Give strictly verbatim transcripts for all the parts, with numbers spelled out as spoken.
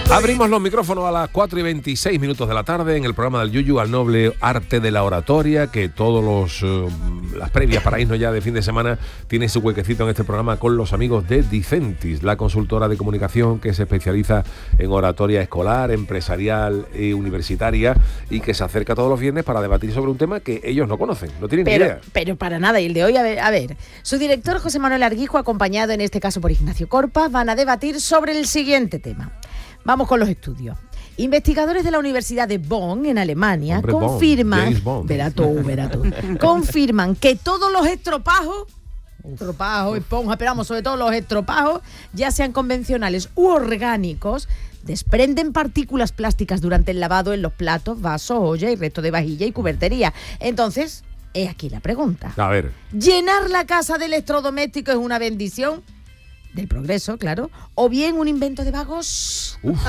Abrimos los micrófonos a las cuatro y veintiséis minutos de la tarde en el programa del Yuyu al noble arte de la oratoria, que todos los uh, las previas para irnos ya de fin de semana tiene su huequecito en este programa con los amigos de Dicentis, la consultora de comunicación que se especializa en oratoria escolar, empresarial y universitaria, y que se acerca todos los viernes para debatir sobre un tema que ellos no conocen, no tienen pero, ni idea. Pero para nada, y el de hoy, a ver, a ver, su director José Manuel Arguijo, acompañado en este caso por Ignacio Corpa, van a debatir sobre el siguiente tema. Vamos con los estudios. Investigadores de la Universidad de Bonn, en Alemania, Hombre, confirman, Bond, verá tú, verá tú, confirman que todos los estropajos, estropajos, esponja, esperamos, sobre todo los estropajos, ya sean convencionales u orgánicos, desprenden partículas plásticas durante el lavado en los platos, vasos, olla y resto de vajilla y cubertería. Entonces, he aquí la pregunta. A ver. ¿Llenar la casa de electrodomésticos es una bendición? Del progreso, claro. ¿O bien un invento de vagos? Uf.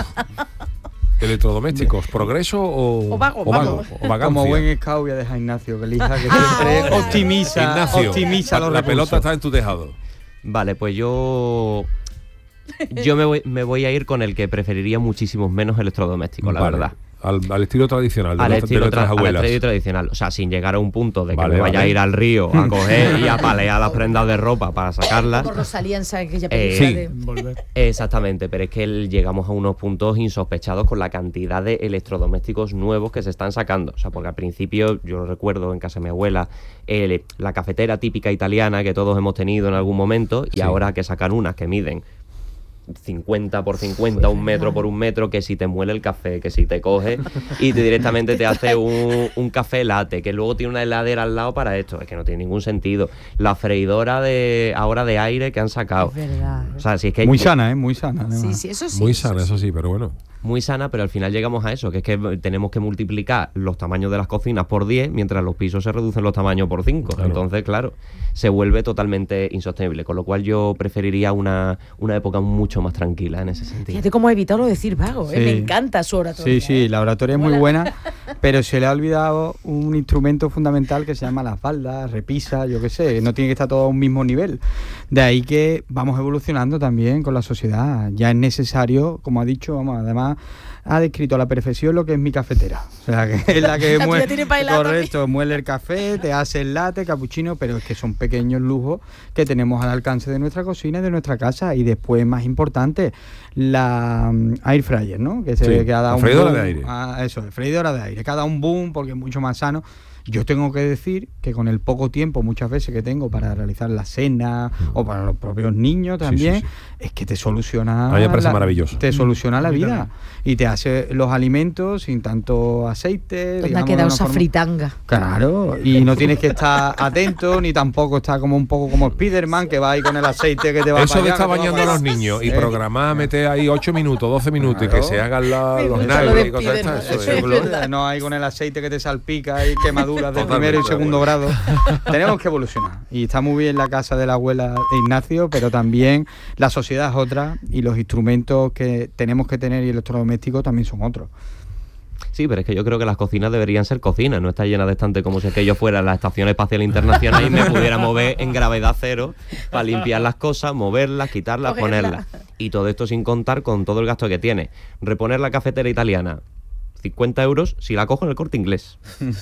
¿Electrodomésticos, progreso o, o vago? O vago o vagancia. Como buen scout voy a dejar a Ignacio que elija, que siempre Ahora. optimiza, Ignacio, optimiza los la recursos. pelota está en tu tejado. Vale, pues yo... Yo me voy, me voy a ir con el que preferiría muchísimos menos electrodomésticos, la Vale. verdad. Al, al estilo tradicional de, Al los, estilo, de nuestras tra- al abuelas. estilo tradicional, o sea, sin llegar a un punto de que Vale, me vaya vale. a ir al río a coger y a palear las prendas de ropa para sacarlas. Por Rosalía en aquella Eh, película sí. de... Volver. Exactamente, pero es que el- llegamos a unos puntos insospechados con la cantidad de electrodomésticos nuevos que se están sacando. O sea, porque al principio, yo lo recuerdo en casa de mi abuela, eh, la cafetera típica italiana que todos hemos tenido en algún momento, y Sí. ahora que sacan unas que miden cincuenta por cincuenta, un metro por un metro, que si te muele el café, que si te coge y te directamente te hace un, un café latte, que luego tiene una heladera al lado para esto. Es que no tiene ningún sentido. La freidora de ahora de aire que han sacado. Es verdad. O sea, si es que Muy sana, ¿eh? Muy sana. además. Sí, sí, eso sí. Muy eso sana, sí. eso sí, pero bueno. muy sana, pero al final llegamos a eso, que es que tenemos que multiplicar los tamaños de las cocinas por diez, mientras los pisos se reducen los tamaños por cinco. Claro. Entonces, claro, se vuelve totalmente insostenible, con lo cual yo preferiría una, una época mucho más tranquila en ese sentido. Fíjate cómo he evitado decir vago, ¿eh? Sí. Me encanta su oratoria. Sí, sí, ¿eh? la oratoria es muy Hola. buena, pero se le ha olvidado un instrumento fundamental que se llama las faldas, repisa, yo qué sé, no tiene que estar todo a un mismo nivel. De ahí que vamos evolucionando también con la sociedad. Ya es necesario, como ha dicho, vamos, además ha descrito a la perfección lo que es mi cafetera. O sea, que es la que La tuya muele, tiene para helar correcto, muele el café, te hace el latte, cappuccino, pero es que son pequeños lujos que tenemos al alcance de nuestra cocina y de nuestra casa. Y después, más importante, la um, air fryer, ¿no? Que se Sí, que ha dado la un freidora boom de aire. a eso, de freidora de aire, que ha dado un boom porque es mucho más sano. Yo tengo que decir que con el poco tiempo muchas veces que tengo para realizar la cena o para los propios niños también, sí, sí. es que te soluciona A mí me parece la, maravilloso. te soluciona la A mí vida también. y te hace los alimentos sin tanto aceite. Pues me ha digamos, de quedado una esa forma- fritanga. Claro, y no tienes que estar atento, ni tampoco estar como un poco como Spiderman, que va ahí con el aceite que te va Eso para de allá, estar que te va bañando a para los allá. niños y Eh, programar, meter ahí ocho minutos, doce minutos y que Claro. se hagan la- Me los gusta lo nalgas de y cosas Spiderman. estas. Eso Eso es es gloria. gloria, no hay con el aceite que te salpica y quemaduras de Totalmente, primero y segundo de grado. Tenemos que evolucionar. Y está muy bien la casa de la abuela de Ignacio, pero también la sociedad es otra y los instrumentos que tenemos que tener y electrodomésticos también son otros. Sí, pero es que yo creo que las cocinas deberían ser cocinas, no estar llenas de estantes como si es que yo fuera a la Estación Espacial Internacional y me pudiera mover en gravedad cero para limpiar las cosas, moverlas, quitarlas, Cogerlas. ponerlas. Y todo esto sin contar con todo el gasto que tiene. Reponer la cafetera italiana, cincuenta euros si la cojo en el Corte Inglés.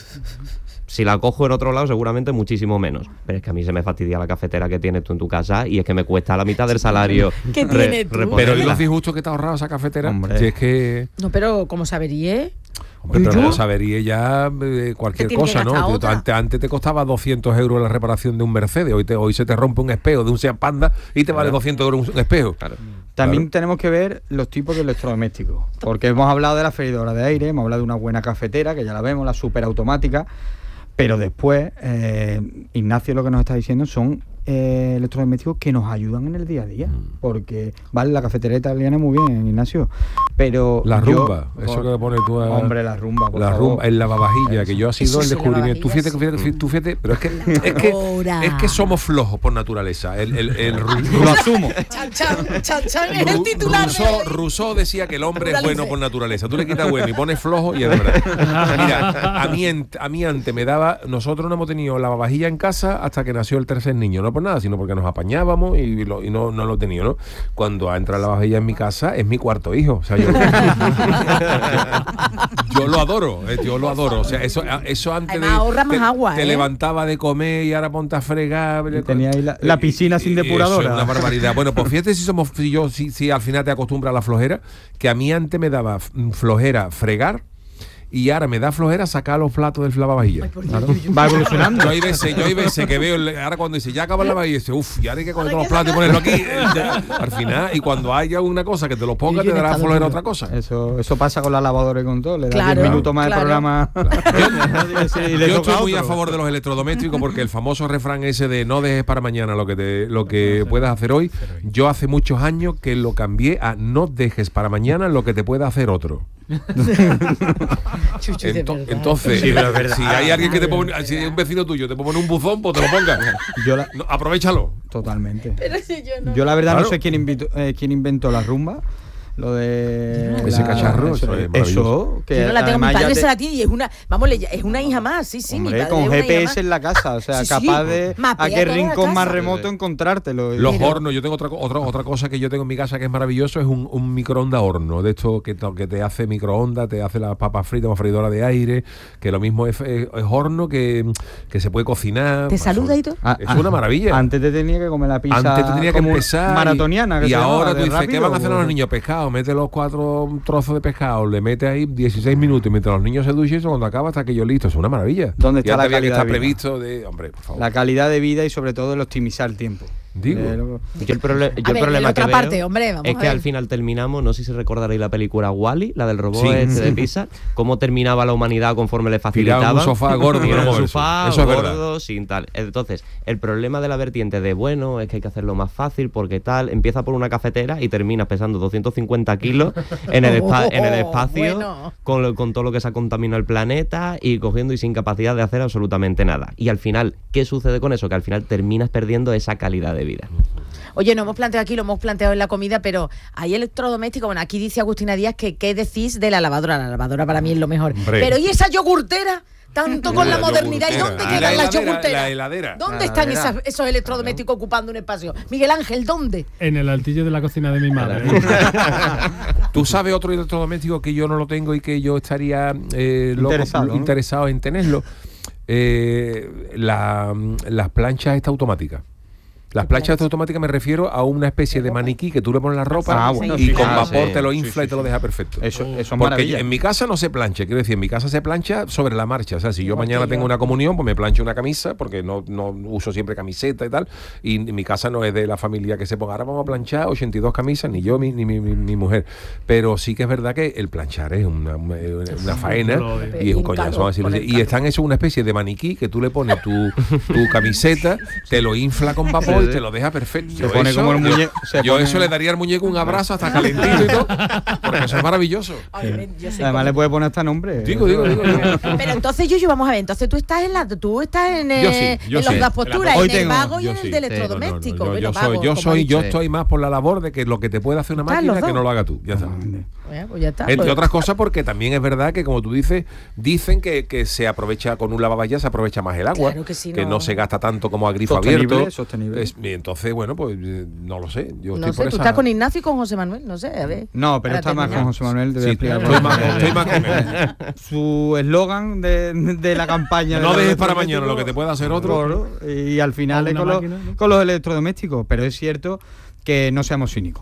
Si la cojo en otro lado, seguramente muchísimo menos. Pero es que a mí se me fastidia la cafetera que tienes tú en tu casa y es que me cuesta la mitad del salario. ¿Qué re- tiene tú? Pero reponerla. ¿y los disgustos que te ha ahorrado esa cafetera? Hombre. Si es que... No, pero como sabería, Hombre, pero ¿Y yo? no sabería ya eh, cualquier Te tiene que cosa, ¿no? gastar Yo- otra. Antes, antes te costaba doscientos euros la reparación de un Mercedes, hoy, te, hoy se te rompe un espejo de un Seat Panda y te vale doscientos euros un espejo. Claro. También Claro. tenemos que ver los tipos de electrodomésticos, porque hemos hablado de la freidora de aire, hemos hablado de una buena cafetera, que ya la vemos, la superautomática, pero después, eh, Ignacio lo que nos está diciendo son eh, electrodomésticos que nos ayudan en el día a día, porque, vale, la cafetera italiana muy bien, Ignacio, pero... La yo- rumba, eso que pones tú a... Hombre, la rumba, por La favor. rumba, el lavavajilla, que yo ha sido Eso el sí, descubrimiento. Tú fíjate, lavavajillas, fíjate, tú fíjate, pero es que, es que, Ahora. es que somos flojos por naturaleza. El, el, el ru- Lo asumo. Chan, chan, chan, chan, es el Ru- titular. Rousseau, de- Rousseau decía que el hombre es Naturalice. bueno por naturaleza. Tú le quitas bueno y pones flojo y es verdad. Mira, a mí, en- a mí antes me daba... Nosotros no hemos tenido lavavajilla en casa hasta que nació el tercer niño. No por nada, sino porque nos apañábamos y, lo- y no, no lo he tenido, ¿no? Cuando ha entrado la lavavajilla en mi casa, es mi cuarto hijo. O sea, yo Yo lo adoro, eh, yo lo adoro. O sea, eso, eso antes Además, de. ahorra más te, agua, te ¿eh? levantaba de comer y ahora ponte a fregar. Y tenía ahí la, la piscina sin depuradora. Eso es una barbaridad. Bueno, pues fíjate si somos, si yo, si, si al final te acostumbras a la flojera, que a mí antes me daba flojera fregar. Y ahora me da flojera sacar los platos del lavavajillas. Claro. Va evolucionando. Yo hay veces, yo hay veces que veo, el, ahora cuando dice, ya acaba el lavavajillas, dice, uff, ya hay que coger todos los platos y ponerlo aquí. Ya, al final, y cuando haya una cosa que te lo ponga, te dará flojera otra cosa. Eso, eso pasa con la lavadora y con todo. Le da Claro, diez minutos más claro. de programa. Yo, yo estoy muy a favor de los electrodomésticos porque el famoso refrán ese de no dejes para mañana lo que te, lo que puedas hacer hoy, yo hace muchos años que lo cambié a no dejes para mañana lo que te pueda hacer otro. Chuchu, de Ento- verdad. entonces, Sí, pero es verdad. si hay alguien que te pone, si hay un vecino tuyo te pone un buzón, pues te lo ponga. Yo la- No, aprovéchalo. Totalmente. Pero si yo no. Yo la verdad Claro. no sé quién invitó, eh, quién inventó la rumba. Lo de Ese la- cacharro, eso es maravilloso. eso que Yo no la tengo, mi además ya padre te- se la tiene y es una, vamos, le- es una hija más, sí, sí, mi Hombre, padre con es una G hija P S más. en la casa, o sea, Sí, sí. capaz de Mapea a qué toda la rincón más casa. remoto encontrártelo. Los Pero- hornos, yo tengo otra, co- otra otra cosa que yo tengo en mi casa que es maravilloso, es un, un microondas horno, de esto que, to- que te hace microondas, te hace las papas fritas, una freidora de aire, que lo mismo es, es- es horno que, que se puede cocinar. ¿Te saluda y todo? Ah, Es ah, una maravilla. Antes te tenía que comer la pizza Antes te tenía que como empezar y- maratoniana. que y, se llamaba, ahora de tú dices, ¿qué rápido, van a hacer los pues, niños? Pescado, mete los cuatro trozos de pescado, le mete ahí dieciséis minutos y mientras los niños se duchen, eso cuando acaba hasta que yo listo, es una maravilla. ¿Dónde Y está la antes había que calidad está de vida? previsto de, hombre, por favor. La calidad de vida y sobre todo el optimizar el tiempo. Digo. Eh, lo- Yo el, prole- yo A el ver, problema la otra que parte, veo hombre, vamos es a que ver. al final terminamos, no sé si recordaréis la película Wall-E, la del robot Sí. este de Pixar, cómo terminaba la humanidad conforme le Tirado en facilitaban. un sofá gordo, Tirado en no un moverse. sofá Eso es gordo, verdad. sin tal. Entonces, el problema de la vertiente de bueno es que hay que hacerlo más fácil porque tal, empieza por una cafetera y terminas pesando doscientos cincuenta kilos en el, espa- en el espacio Bueno. con, lo- con todo lo que se ha contaminado el planeta y cogiendo y sin capacidad de hacer absolutamente nada. Y al final, ¿qué sucede con eso? Que al final terminas perdiendo esa calidad de vida. Oye, no hemos planteado aquí, lo hemos planteado en la comida, pero hay electrodomésticos. Bueno, aquí dice Agustina Díaz que qué decís de la lavadora. La lavadora para mí es lo mejor. Hombre. Pero ¿y esa yogurtera? Tanto con la, La modernidad. ¿Y yogurtera. dónde Y quedan la las heladera, yogurteras? la heladera. ¿Dónde La están heladera. esas- esos electrodomésticos ocupando un espacio? Miguel Ángel, ¿dónde? En el altillo de la cocina de mi madre. ¿Tú sabes otro electrodoméstico que yo no lo tengo y que yo estaría eh, loco- Interesado, ¿no? interesado en tenerlo? Eh, la- las planchas esta automáticas. Las planchas esta automáticas me refiero a una especie de maniquí que tú le pones la ropa Ah, bueno, y sí, con ah, vapor sí. te lo Sí, infla sí, y te lo sí. deja perfecto. Eso, eso es Porque maravilla. en mi casa no se plancha, quiero decir, en mi casa se plancha sobre la marcha. O sea, si yo mañana tengo una comunión, pues me plancho una camisa, porque no, no uso siempre camiseta y tal. Y en mi casa no es de la familia que se ponga, ahora vamos a planchar ochenta y dos camisas, ni yo ni mi, mi, mi mujer. Pero sí que es verdad que el planchar es una, una, una faena Lo de- y es un Bien coñazo. caro, Así lo poner sé. Y caro. están hechos una especie de maniquí que tú le pones tu, tu camiseta, te lo infla con vapor y te lo deja perfecto. Se pone Eso, como el yo- muñe- se Yo pone- eso le daría al muñeco un abrazo hasta calentito y todo, porque eso es maravilloso. Ay, ven, yo soy Además como- le puede poner hasta nombre. Digo, digo, digo. digo. Pero entonces, Yuyu, vamos a ver. Entonces tú estás en la, tú estás en, Yo eh, sí, yo en sí. los das posturas, Hoy en el tengo, vago y yo en sí. el Sí, de electrodoméstico. No, no, no, Bueno, yo vago, soy, yo como soy, ha yo dicho. estoy más por la labor de que lo que te puede hacer una ¿Están máquina los que dos? no lo haga tú. Ya está. Eh, pues ya está. Entre pues. otras cosas porque también es verdad que como tú dices, dicen que, que se aprovecha con un lavavajillas, se aprovecha más el agua, Claro que sí, no. no. se gasta tanto como a grifo Sostenible, abierto. sostenible. Es- y entonces, bueno, pues eh, no lo sé. Yo No estoy sé, por tú esa- estás con Ignacio y con José Manuel, no sé, a ver. No, pero Para está más terminar. con José Manuel. Te voy a Sí, explicar por estoy qué. más, estoy más con él. Su eslogan de, de la campaña. No de los dejes para mañana electrodomésticos, lo que te pueda hacer otro. claro, y al final O es una con, los- máquina, ¿no? con los electrodomésticos. Pero es cierto que no seamos cínicos.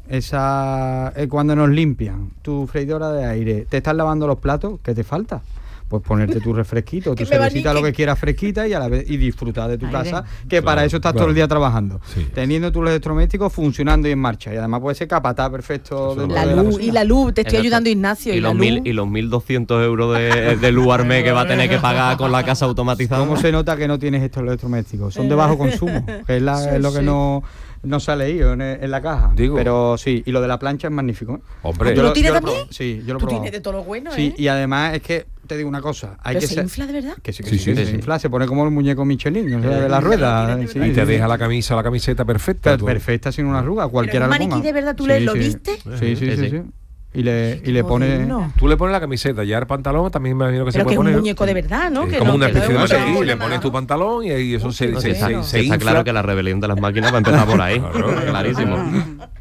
Esa eh, cuando nos limpian tu freidora de aire, te estás lavando los platos, ¿qué te falta? Pues ponerte tu refresquito, Que tu me cervecita, baniquen. lo que quieras fresquita y a la vez y disfrutar de tu Aire. casa, que Claro, para eso estás claro. todo el día trabajando, Sí. teniendo tus electrodomésticos funcionando y en marcha. Y además puede ser capataz perfecto dentro La de luz, cocina. y la luz, te estoy Exacto. ayudando, Ignacio. Y, Y, la los luz. mil, y los mil doscientos euros de, de luz al mes que va a tener que pagar con la casa automatizada. ¿Cómo se nota que no tienes estos electrodomésticos? Son de bajo consumo, que es, la- Sí, es lo que sí. no, no se ha leído en, en la caja. Digo. Pero sí, y lo de la plancha es magnífico. ¿eh? Hombre. ¿Tú lo tienes yo he también? probado. Sí, yo lo he Tú probado. tienes de todo lo bueno, Sí, ¿eh? y además es que te digo una cosa. Hay ¿Pero que se ser- infla de verdad? Que sí, que Sí, sí, sí, que sí, se sí. infla, se pone como el muñeco Michelin, o sea, de la rueda. mira, sí, Y sí, te sí. deja la camisa, la camiseta perfecta. Per- tú- perfecta sin una arruga, cualquiera un lo maniquí ponga. de verdad, ¿tú le- lo sí. viste? Sí, sí, sí, Sí, sí. sí. Y le, y le pone... Moderno. Tú le pones la camiseta, ya el pantalón también me imagino que se Pero que puede es un poner. muñeco de verdad, ¿no? Es Que como no- una que no especie de es un maniquí, muñeco le de pones nada. tu pantalón y ahí eso se, No, se, sí, está, se- se está infla. claro que la rebelión de las máquinas va a empezar por ahí. Claro. Clarísimo.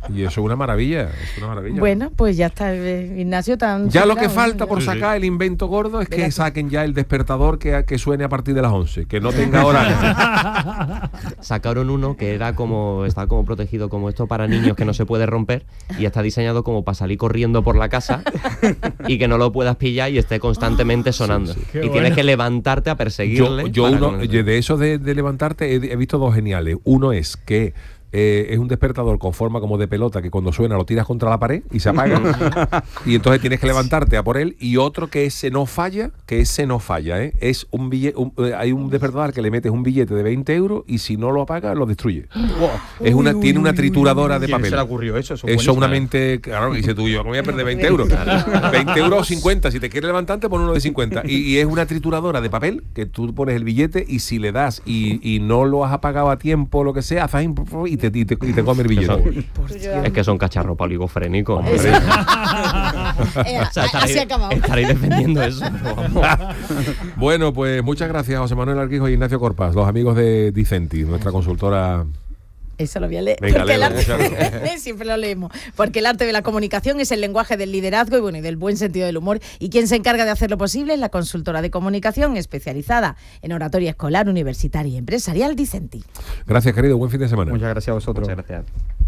Y eso es una maravilla, es una maravilla. Bueno, pues ya está, eh, Ignacio tan... Ya lo superado, que falta ¿no? por sacar el invento gordo es que saquen ya el despertador que, que suene a partir de las once, que no tenga hora. Sacaron uno que era como, está como protegido como esto para niños que no se puede romper y está diseñado como para salir corriendo por la casa y que no lo puedas pillar y esté constantemente sonando. sí, sí. Y Qué tienes bueno. que levantarte a perseguirle. Yo, yo para uno, que no se- yo de eso de, de levantarte he, he visto dos geniales. Uno es que eh, es un despertador con forma como de pelota que cuando suena lo tiras contra la pared y se apaga y entonces tienes que levantarte a por él. Y otro que ese no falla, que ese no falla, ¿eh? Es un billete, un, eh, hay un despertador que le metes un billete de veinte euros y si no lo apaga lo destruye. Es una, tiene una trituradora de ¿Quién papel. se le ocurrió eso? Eso, Eso una buenísimo. mente, claro, dice tú, yo ¿cómo voy a perder veinte euros? veinte euros o cincuenta, si te quieres levantarte pon uno de cincuenta. Y, y es una trituradora de papel que tú pones el billete y si le das y, y no lo has apagado a tiempo o lo que sea, haces y te, y te, y te come el Que son- billete. es que son cacharros poligofrénicos. Hombre. Eh, O sea, así estaréis, acabamos. estaréis defendiendo eso. pero vamos. Bueno, pues muchas gracias José Manuel Arquijo y Ignacio Corpas, los amigos de Dicenti, nuestra consultora. Eso lo voy a leer. Venga, porque el léelo, arte, siempre lo leemos. Porque el arte de la comunicación es el lenguaje del liderazgo y bueno, y del buen sentido del humor. Y quien se encarga de hacerlo posible es la consultora de comunicación especializada en oratoria escolar, universitaria y empresarial Dicenti. Gracias, querido, buen fin de semana. Muchas gracias a vosotros. Muchas gracias.